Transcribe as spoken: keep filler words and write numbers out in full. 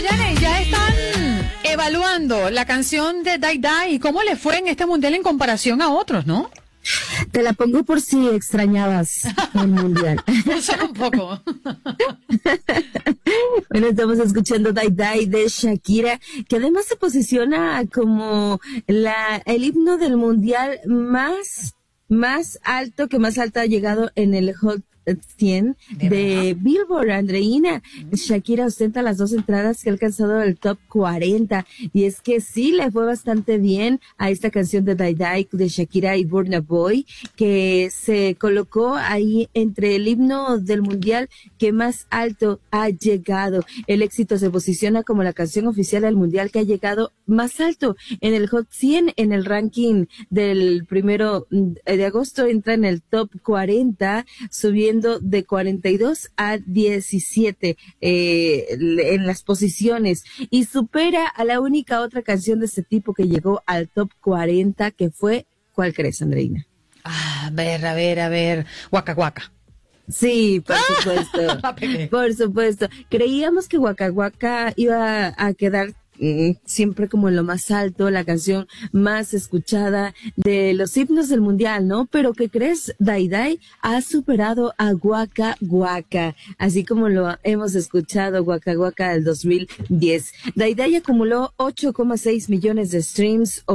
Yane, ya están evaluando la canción de Dai Dai y cómo le fue en este mundial en comparación a otros, ¿no? Te la pongo por si extrañabas el mundial. Solo un poco. Bueno, estamos escuchando Dai Dai de Shakira, que además se posiciona como la el himno del mundial más más alto, que más alto ha llegado en el Hot cien de, de Billboard, Andreina. Mm. Shakira ostenta las dos entradas que ha alcanzado el top cuarenta, y es que sí le fue bastante bien a esta canción de Dai Dai de Shakira y Burna Boy, que se colocó ahí entre el himno del mundial que más alto ha llegado. El éxito se posiciona como la canción oficial del mundial que ha llegado más alto en el Hot cien, en el ranking del primero de agosto. Entra en el top cuarenta, subiendo de cuarenta y dos a diecisiete eh, en las posiciones, y supera a la única otra canción de este tipo que llegó al top cuarenta, que fue, ¿cuál crees, Andreina? Ah, a ver, a ver, a ver, Waka Waka. Sí, por supuesto, por supuesto. Creíamos que Waka Waka iba a quedar siempre como en lo más alto, la canción más escuchada de los himnos del mundial, ¿no? Pero ¿qué crees? Dai Dai ha superado a Waka Waka, así como lo hemos escuchado, Waka Waka del dos mil diez. Dai Dai acumuló ocho coma seis millones de streams